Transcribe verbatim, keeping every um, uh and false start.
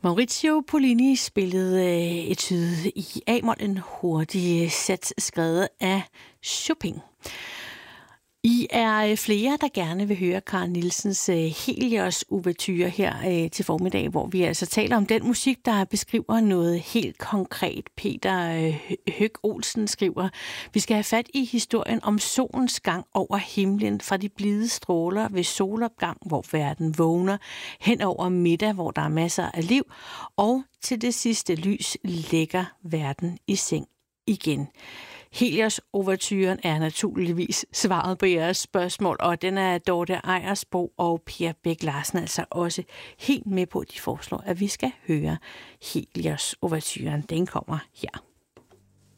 Maurizio Pollini spillede et tyde i A-mol, en hurtig sats skrevet af Chopin. I er flere, der gerne vil høre Carl Nielsens Helios-ouverture her til formiddag, hvor vi altså taler om den musik, der beskriver noget helt konkret. Peter Høg Olsen skriver, vi skal have fat i historien om solens gang over himlen, fra de blide stråler ved solopgang, hvor verden vågner, hen over middag, hvor der er masser af liv, og til det sidste lys lægger verden i seng igen. Helios-ouverturen er naturligvis svaret på jeres spørgsmål, og den er Dorte Ejersbo og Per Bæk Larsen altså også helt med på, de foreslår, at vi skal høre Helios-ouverturen. Den kommer her.